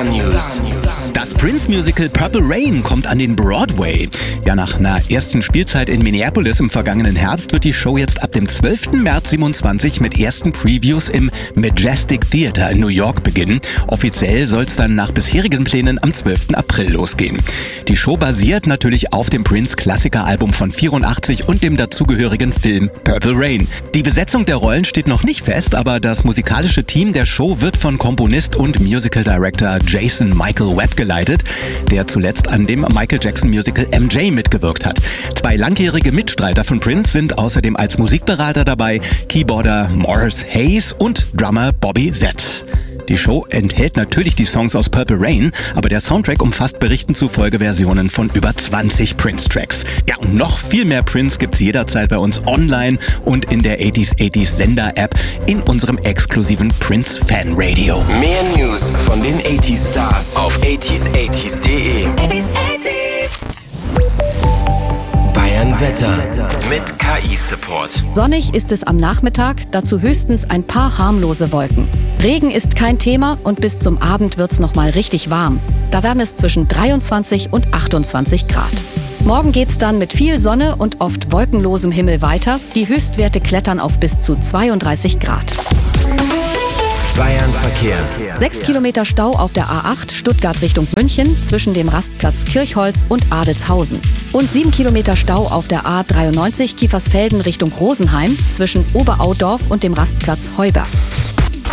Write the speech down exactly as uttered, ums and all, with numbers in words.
Star News. Das Prince-Musical Purple Rain kommt an den Broadway. Ja, nach einer ersten Spielzeit in Minneapolis im vergangenen Herbst wird die Show jetzt ab dem zwölften März siebenundzwanzig mit ersten Previews im Majestic Theater in New York beginnen. Offiziell soll es dann nach bisherigen Plänen am zwölften April losgehen. Die Show basiert natürlich auf dem Prince-Klassiker-Album von vierundachtzig und dem dazugehörigen Film Purple Rain. Die Besetzung der Rollen steht noch nicht fest, aber das musikalische Team der Show wird von Komponist und Musical Director Jason Michael Webb geleitet, der zuletzt an dem Michael Jackson Musical M J mitgewirkt hat. Zwei langjährige Mitstreiter von Prince sind außerdem als Musikberater dabei, Keyboarder Morris Hayes und Drummer Bobby Z. Die Show enthält natürlich die Songs aus Purple Rain, aber der Soundtrack umfasst Berichten zufolge Versionen von über zwanzig Prince-Tracks. Ja, und noch viel mehr Prince gibt's jederzeit bei uns online und in der achtziger achtziger Sender-App in unserem exklusiven Prince-Fan-Radio. Mehr News von den achtziger Stars auf achtziger achtziger punkt de. Bayern Wetter mit K I-Support. Sonnig ist es am Nachmittag, dazu höchstens ein paar harmlose Wolken. Regen ist kein Thema und bis zum Abend wird's noch mal richtig warm. Da werden es zwischen dreiundzwanzig und achtundzwanzig Grad. Morgen geht's dann mit viel Sonne und oft wolkenlosem Himmel weiter. Die Höchstwerte klettern auf bis zu zweiunddreißig Grad. Bayern Verkehr. Sechs Kilometer Stau auf der A acht Stuttgart Richtung München zwischen dem Rastplatz Kirchholz und Adelshausen. Und sieben Kilometer Stau auf der A dreiundneunzig Kiefersfelden Richtung Rosenheim zwischen Oberaudorf und dem Rastplatz Heuberg.